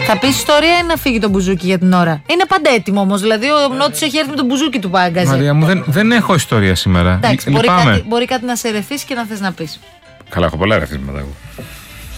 Θα πεις ιστορία ή να φύγει το μπουζούκι για την ώρα? Είναι πάντα έτοιμο όμως. Δηλαδή ο Νότης έχει έρθει με το μπουζούκι του πάγκαζε. Μαρία μου, δεν έχω ιστορία σήμερα. Εντάξει, μπορεί κάτι να σε ρεθίσει και να θες να πεις. Καλά, έχω πολλά ρεθίσματα εγώ.